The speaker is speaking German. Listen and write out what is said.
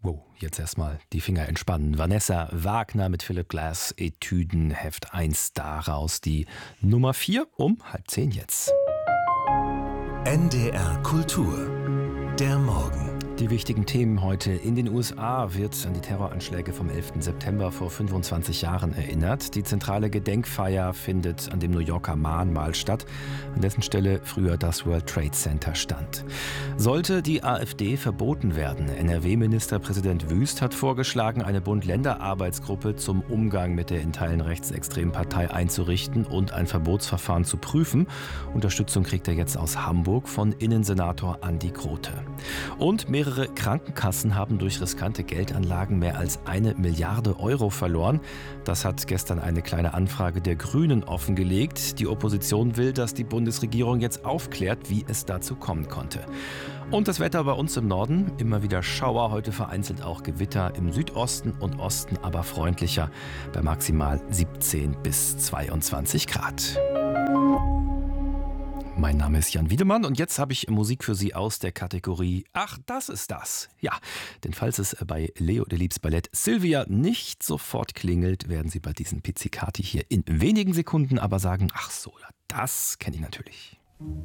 Wow, jetzt erstmal die Finger entspannen. Vanessa Wagner mit Philip Glass, Etüden, Heft 1, daraus die Nummer 4 um 9:30 jetzt. NDR Kultur, der Morgen. Die wichtigen Themen heute. In den USA wird an die Terroranschläge vom 11. September vor 25 Jahren erinnert. Die zentrale Gedenkfeier findet an dem New Yorker Mahnmal statt, an dessen Stelle früher das World Trade Center stand. Sollte die AfD verboten werden? NRW-Ministerpräsident Wüst hat vorgeschlagen, eine Bund-Länder-Arbeitsgruppe zum Umgang mit der in Teilen rechtsextremen Partei einzurichten und ein Verbotsverfahren zu prüfen. Unterstützung kriegt er jetzt aus Hamburg von Innensenator Andi Grote. Und mehrere Krankenkassen haben durch riskante Geldanlagen mehr als 1 Milliarde Euro verloren. Das hat gestern eine kleine Anfrage der Grünen offengelegt. Die Opposition will, dass die Bundesregierung jetzt aufklärt, wie es dazu kommen konnte. Und das Wetter bei uns im Norden, immer wieder Schauer, heute vereinzelt auch Gewitter im Südosten und Osten, aber freundlicher bei maximal 17 bis 22 Grad. Mein Name ist Jan Wiedemann und jetzt habe ich Musik für Sie aus der Kategorie Ach, das ist das. Ja, denn falls es bei Leo Delibes Ballett Silvia nicht sofort klingelt, werden Sie bei diesem Pizzicati hier in wenigen Sekunden aber sagen, ach so, ja, das kenne ich natürlich.